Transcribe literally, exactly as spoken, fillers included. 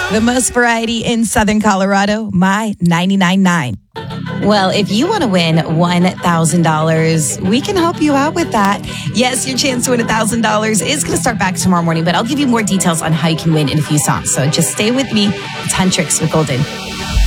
The most variety in Southern Colorado, My ninety-nine point nine. Well, if you want to win one thousand dollars, we can help you out with that. Yes, your chance to win one thousand dollars is going to start back tomorrow morning, but I'll give you more details on how you can win in a few songs. So just stay with me. It's Huntrix with Golden.